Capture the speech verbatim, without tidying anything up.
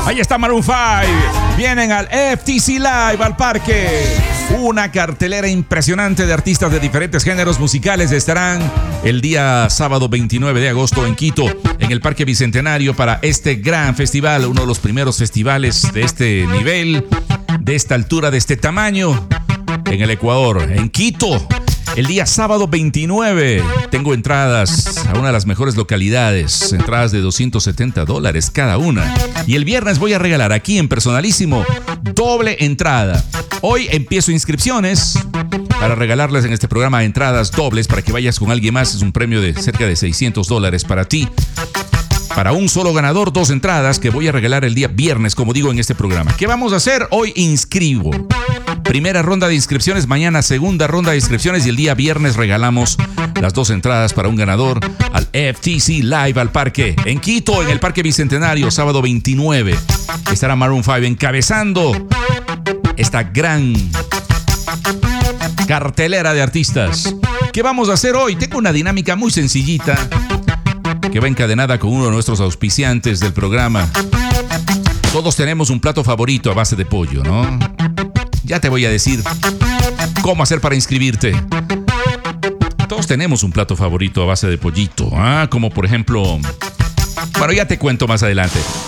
Ahí está Maroon cinco. Vienen al F T C Live, al parque. Una cartelera impresionante de artistas de diferentes géneros musicales estarán el día sábado veintinueve de agosto en Quito, en el Parque Bicentenario, para este gran festival, uno de los primeros festivales de este nivel, de esta altura, de este tamaño, en el Ecuador, en Quito. El día sábado veintinueve tengo entradas a una de las mejores localidades, entradas de doscientos setenta dólares cada una. Y el viernes voy a regalar aquí en Personalísimo doble entrada. Hoy empiezo inscripciones para regalarles en este programa entradas dobles para que vayas con alguien más. Es un premio de cerca de seiscientos dólares para ti. Para un solo ganador, dos entradas que voy a regalar el día viernes, como digo en este programa. ¿Qué vamos a hacer? Hoy inscribo. Primera ronda de inscripciones, mañana segunda ronda de inscripciones y el día viernes regalamos las dos entradas para un ganador al F T C Live, al parque en Quito, en el Parque Bicentenario, sábado veintinueve. Estará Maroon cinco encabezando esta gran cartelera de artistas. ¿Qué vamos a hacer hoy? Tengo una dinámica muy sencillita que va encadenada con uno de nuestros auspiciantes del programa. Todos tenemos un plato favorito a base de pollo, ¿no? Ya te voy a decir cómo hacer para inscribirte. Todos tenemos un plato favorito a base de pollito, ¿ah? Como por ejemplo... Bueno, ya te cuento más adelante.